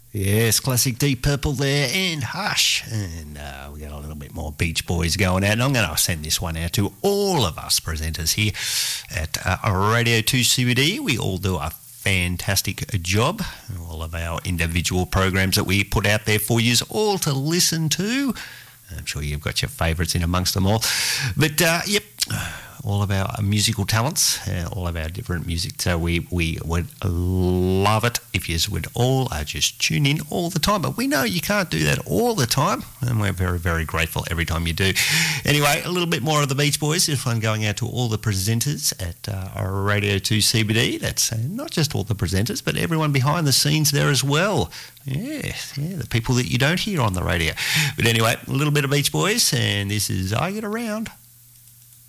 Yes, classic Deep Purple there and Hush. And we got a little bit more Beach Boys going out. And I'm going to send this one out to all of us presenters here at Radio 2 CBD. We all do a fantastic job. All of our individual programs that we put out there for you all to listen to. I'm sure you've got your favourites in amongst them all. But, yep, all of our musical talents, all of our different music. So we would love it if you would all just tune in all the time. But we know you can't do that all the time, and we're very, very grateful every time you do. Anyway, a little bit more of the Beach Boys. This one going out to all the presenters at Radio 2 CBD. That's not just all the presenters, but everyone behind the scenes there as well. Yeah, the people that you don't hear on the radio. But anyway, a little bit of Beach Boys, and this is I Get Around.